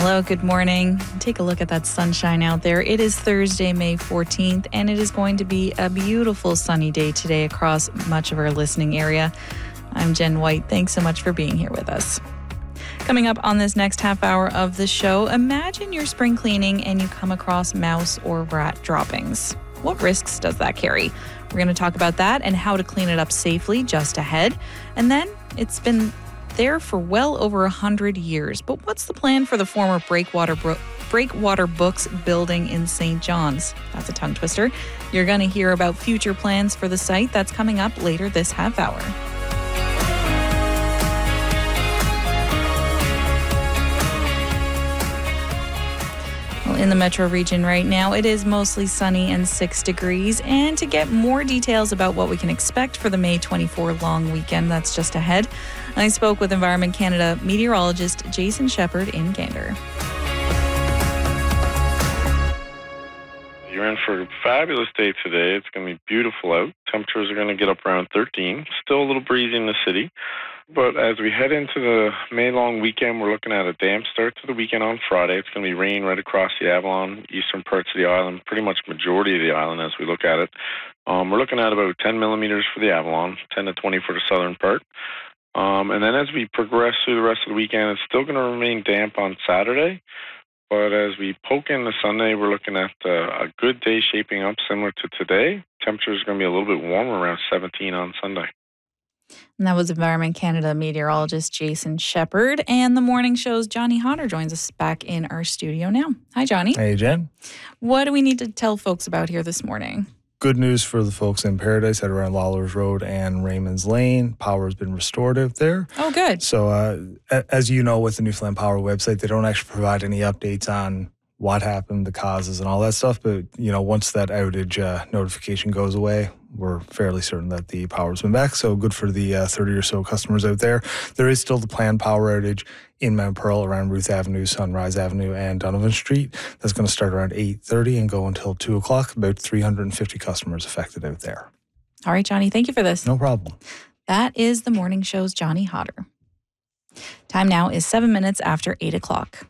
Hello, good morning. Take a look at that sunshine out there. It is Thursday, May 14th, and it is going to be a beautiful sunny day today across much of our listening area. I'm Jen White. Thanks so much for being here with us. Coming up on this next half hour of the show, imagine you're spring cleaning and you come across mouse or rat droppings. What risks does that carry? We're going to talk about that and how to clean it up safely just ahead. And then it's been there for well over 100 years. But what's the plan for the former Breakwater Books building in St. John's? That's a tongue twister. You're going to hear about future plans for the site. That's coming up later this half hour. In the metro region right now, it is mostly sunny and 6 degrees. And to get more details about what we can expect for the May 24 long weekend that's just ahead, I spoke with Environment Canada meteorologist Jason Shepherd in Gander. You're in for a fabulous day today. It's going to be beautiful out. Temperatures are going to get up around 13. Still a little breezy in the city. But as we head into the May long weekend, we're looking at a damp start to the weekend on Friday. It's going to be raining right across the Avalon, eastern parts of the island, pretty much majority of the island as we look at it. We're looking at about 10 millimeters for the Avalon, 10 to 20 for the southern part. And then as we progress through the rest of the weekend, it's still going to remain damp on Saturday. But as we poke into Sunday, we're looking at a good day shaping up similar to today. Temperatures are going to be a little bit warmer, around 17 on Sunday. And that was Environment Canada meteorologist Jason Shepherd. And the morning show's Johnny Hodder joins us back in our studio now. Hi, Johnny. Hey, Jen. What do we need to tell folks about here this morning? Good news for the folks in Paradise at around Lawlers Road and Raymond's Lane. Power has been restored out there. Oh, good. So as you know, with the Newfoundland Power website, they don't actually provide any updates on what happened, the causes, and all that stuff. But, once that outage notification goes away, we're fairly certain that the power's been back. So good for the 30 or so customers out there. There is still the planned power outage in Mount Pearl around Ruth Avenue, Sunrise Avenue, and Donovan Street. That's going to start around 8:30 and go until 2 o'clock. About 350 customers affected out there. All right, Johnny, thank you for this. No problem. That is the morning show's Johnny Hodder. Time now is 7 minutes after 8 o'clock.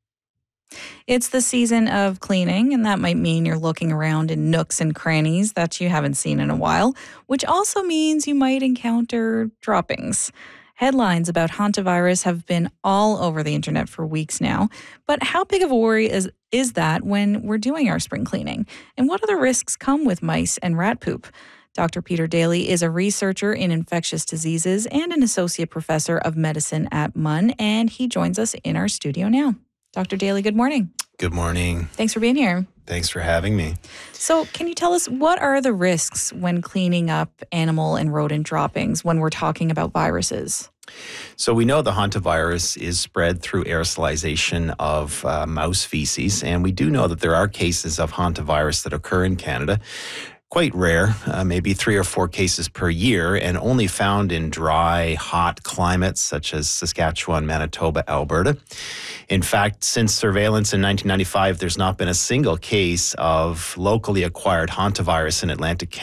It's the season of cleaning, and that might mean you're looking around in nooks and crannies that you haven't seen in a while, which also means you might encounter droppings. Headlines about hantavirus have been all over the internet for weeks now, but how big of a worry is that when we're doing our spring cleaning? And what other risks come with mice and rat poop? Dr. Peter Daly is a researcher in infectious diseases and an associate professor of medicine at MUN, and he joins us in our studio now. Dr. Daly, good morning. Good morning. Thanks for being here. Thanks for having me. So can you tell us what are the risks when cleaning up animal and rodent droppings when we're talking about viruses? So we know the hantavirus is spread through aerosolization of mouse feces, and we do know that there are cases of hantavirus that occur in Canada. Quite rare, maybe 3 or 4 cases per year, and only found in dry, hot climates such as Saskatchewan, Manitoba, Alberta. In fact, since surveillance in 1995, there's not been a single case of locally acquired hantavirus in Atlantic